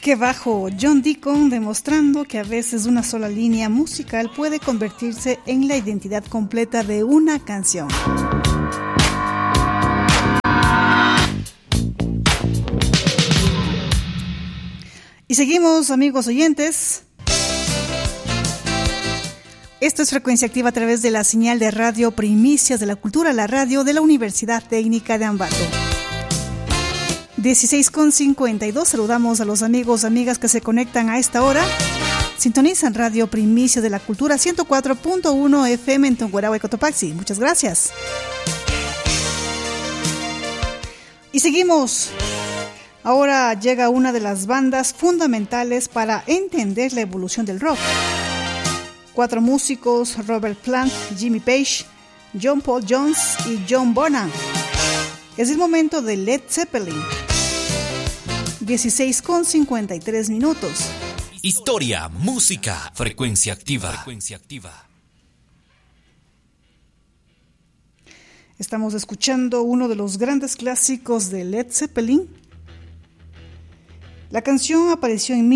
Qué bajo, John Deacon demostrando que a veces una sola línea musical puede convertirse en la identidad completa de una canción. Y seguimos, amigos oyentes. Esto es Frecuencia Activa a través de la señal de radio Primicias de la Cultura, la radio de la Universidad Técnica de Ambato. 16:52, saludamos a los amigos, amigas que se conectan a esta hora. Sintonizan Radio Primicias de la Cultura 104.1 FM en Tungurahua y Cotopaxi. Muchas gracias. Y seguimos. Ahora llega una de las bandas fundamentales para entender la evolución del rock. 4 músicos, Robert Plant, Jimmy Page, John Paul Jones y John Bonham. Es el momento de Led Zeppelin. 16:53 minutos. Historia, música, frecuencia activa. Frecuencia activa. Estamos escuchando uno de los grandes clásicos de Led Zeppelin. La canción apareció en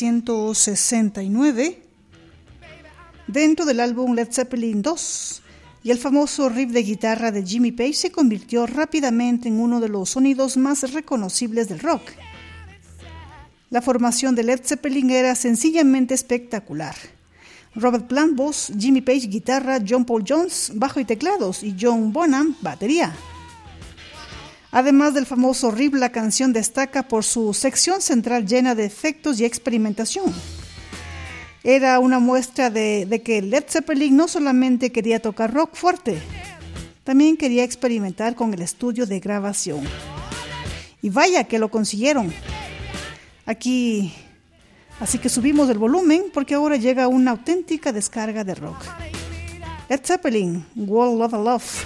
1969 dentro del álbum Led Zeppelin II. Y el famoso riff de guitarra de Jimmy Page se convirtió rápidamente en uno de los sonidos más reconocibles del rock. La formación de Led Zeppelin era sencillamente espectacular. Robert Plant, voz, Jimmy Page, guitarra, John Paul Jones, bajo y teclados, y John Bonham, batería. Además del famoso riff, la canción destaca por su sección central llena de efectos y experimentación. Era una muestra de que Led Zeppelin no solamente quería tocar rock fuerte, también quería experimentar con el estudio de grabación. Y vaya que lo consiguieron. Aquí, así que subimos el volumen porque ahora llega una auténtica descarga de rock. Led Zeppelin, World of Love.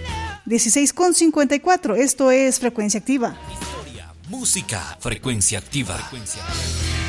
16:54, esto es Frecuencia Activa. Historia, música, frecuencia activa. Frecuencia.